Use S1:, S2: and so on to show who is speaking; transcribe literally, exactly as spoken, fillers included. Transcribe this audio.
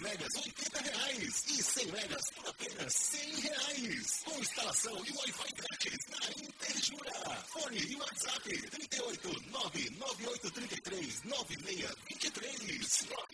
S1: megas, oitenta reais. E cem megas por apenas cem reais. Com instalação e Wi-Fi grátis na Interjura. Fone e WhatsApp trinta e oito, nove nove oito três três, nove seis dois três.